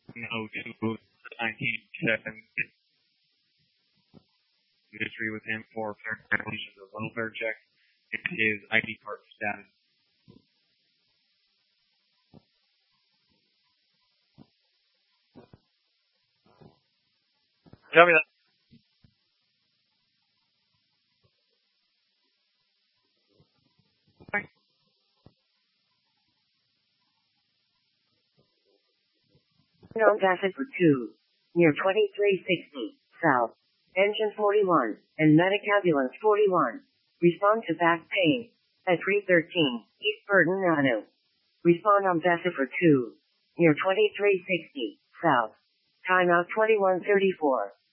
02 1987. History with him for fair violation of the welfare check and his ID card status. Tell me that. On Passiford 2, near 2360, South. Engine 41, and Medic Ambulance 41. Respond to back pain, at 313, East Burton Avenue. Respond on Passiford 2, near 2360, South. Timeout 2134.